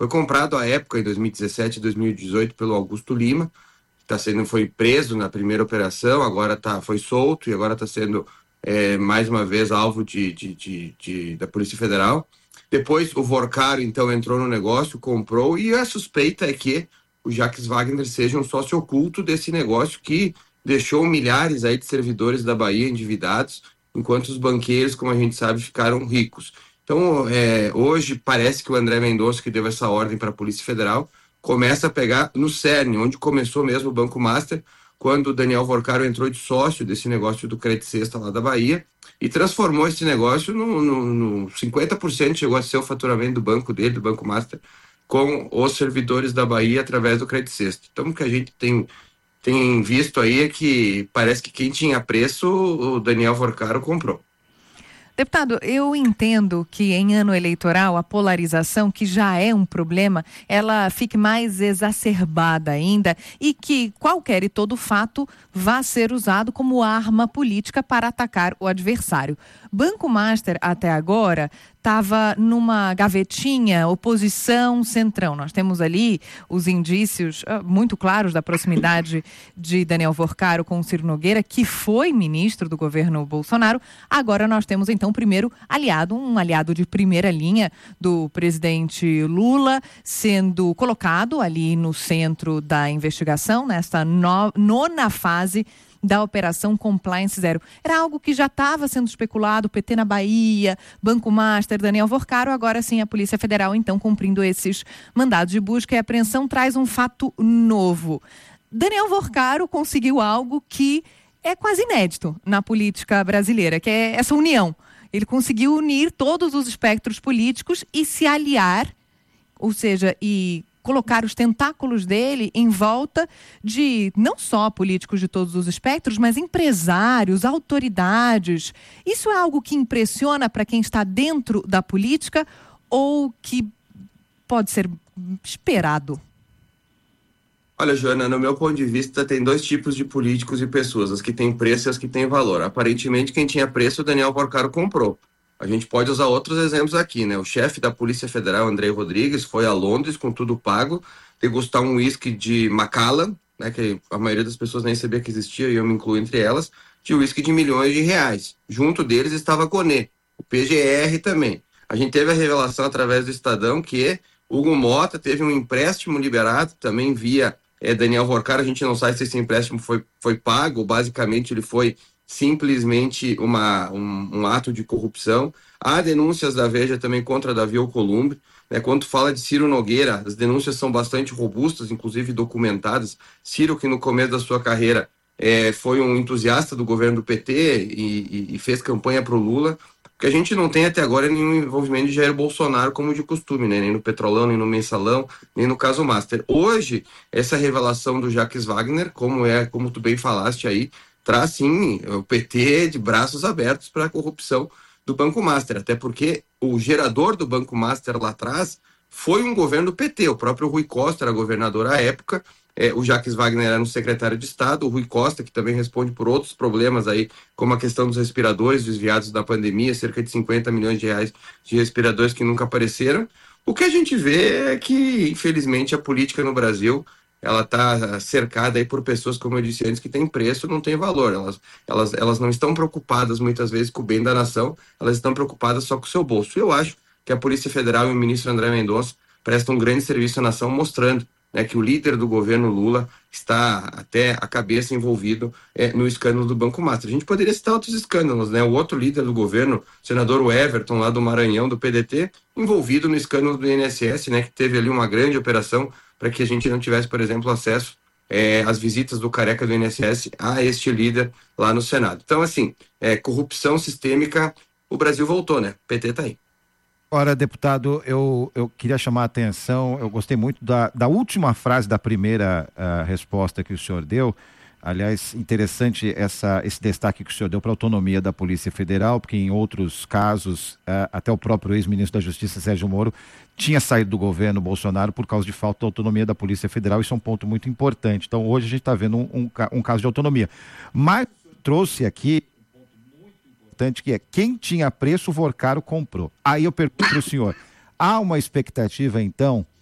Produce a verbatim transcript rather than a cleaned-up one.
Foi comprado à época, em dois mil e dezessete e dois mil e dezoito, pelo Augusto Lima, que tá sendo, foi preso na primeira operação, agora tá, foi solto e agora está sendo, é, mais uma vez, alvo de, de, de, de, da Polícia Federal. Depois, o Vorcaro, então, entrou no negócio, comprou, e a suspeita é que o Jacques Wagner seja um sócio oculto desse negócio que deixou milhares aí de servidores da Bahia endividados, enquanto os banqueiros, como a gente sabe, ficaram ricos. Então, é, hoje parece que o André Mendonça, que deu essa ordem para a Polícia Federal, começa a pegar no cerne, onde começou mesmo o Banco Master, quando o Daniel Vorcaro entrou de sócio desse negócio do Credit Sexta lá da Bahia e transformou esse negócio no, no, no cinquenta por cento, chegou a ser o faturamento do banco dele, do Banco Master, com os servidores da Bahia através do Credit Sexta. Então, o que a gente tem, tem visto aí é que parece que quem tinha preço, o Daniel Vorcaro comprou. Deputado, eu entendo que em ano eleitoral a polarização, que já é um problema, ela fique mais exacerbada ainda e que qualquer e todo fato vá ser usado como arma política para atacar o adversário. Banco Master, até agora, estava numa gavetinha, oposição, centrão. Nós temos ali os indícios uh, muito claros da proximidade de Daniel Vorcaro com o Ciro Nogueira, que foi ministro do governo Bolsonaro. Agora nós temos, então, o primeiro aliado, um aliado de primeira linha do presidente Lula, sendo colocado ali no centro da investigação, nesta no, nona fase da Operação Compliance Zero. Era algo que já estava sendo especulado, P T na Bahia, Banco Master, Daniel Vorcaro, agora sim a Polícia Federal, então, cumprindo esses mandados de busca e apreensão, traz um fato novo. Daniel Vorcaro conseguiu algo que é quase inédito na política brasileira, que é essa união. Ele conseguiu unir todos os espectros políticos e se aliar, ou seja, e colocar os tentáculos dele em volta de não só políticos de todos os espectros, mas empresários, autoridades. Isso é algo que impressiona para quem está dentro da política ou que pode ser esperado? Olha, Joana, no meu ponto de vista, tem dois tipos de políticos e pessoas, as que têm preço e as que têm valor. Aparentemente, quem tinha preço, o Daniel Vorcaro comprou. A gente pode usar outros exemplos aqui, né? O chefe da Polícia Federal, Andrei Rodrigues, foi a Londres com tudo pago, degustar um uísque de Macallan, né? Que a maioria das pessoas nem sabia que existia, e eu me incluo entre elas, de uísque de milhões de reais. Junto deles estava a Gonê, o P G R também. A gente teve a revelação através do Estadão que Hugo Mota teve um empréstimo liberado, também via é, Daniel Vorcaro. A gente não sabe se esse empréstimo foi, foi pago, basicamente ele foi simplesmente uma, um, um ato de corrupção. Há denúncias da Veja também contra Davi Alcolumbre, né? Quando fala de Ciro Nogueira, as denúncias são bastante robustas, inclusive documentadas. Ciro, que no começo da sua carreira é, foi um entusiasta do governo do P T e, e, e fez campanha para o Lula. O que a gente não tem até agora é nenhum envolvimento de Jair Bolsonaro, como de costume, né? Nem no Petrolão, nem no Mensalão, nem no caso Master. Hoje, essa revelação do Jacques Wagner, como é, como tu bem falaste aí, traz sim o P T de braços abertos para a corrupção do Banco Master, até porque o gerador do Banco Master lá atrás foi um governo do P T, o próprio Rui Costa era governador à época, é, o Jacques Wagner era um secretário de Estado, o Rui Costa, que também responde por outros problemas aí, como a questão dos respiradores desviados da pandemia, cerca de cinquenta milhões de reais de respiradores que nunca apareceram. O que a gente vê é que, infelizmente, a política no Brasil ela está cercada aí por pessoas, como eu disse antes, que têm preço, não tem valor. Elas, elas, elas não estão preocupadas muitas vezes com o bem da nação, elas estão preocupadas só com o seu bolso. Eu acho que a Polícia Federal e o ministro André Mendonça prestam um grande serviço à nação, mostrando, né, que o líder do governo Lula está até a cabeça envolvido é, no escândalo do Banco Master. A gente poderia citar outros escândalos, né? O outro líder do governo, o senador Everton, lá do Maranhão, do P D T, envolvido no escândalo do I N S S, né, que teve ali uma grande operação para que a gente não tivesse, por exemplo, acesso é, às visitas do careca do I N S S a este líder lá no Senado. Então, assim, é, corrupção sistêmica, o Brasil voltou, né? O P T tá aí. Ora, deputado, eu, eu queria chamar a atenção, eu gostei muito da, da última frase da primeira uh, resposta que o senhor deu. Aliás, interessante essa, esse destaque que o senhor deu para a autonomia da Polícia Federal, porque em outros casos, uh, até o próprio ex-ministro da Justiça, Sérgio Moro, tinha saído do governo Bolsonaro por causa de falta de autonomia da Polícia Federal. Isso é um ponto muito importante. Então, hoje a gente está vendo um, um, um caso de autonomia. Mas trouxe aqui um ponto muito importante, que é quem tinha preço, o Vorcaro comprou. Aí eu pergunto para o senhor, há uma expectativa, então,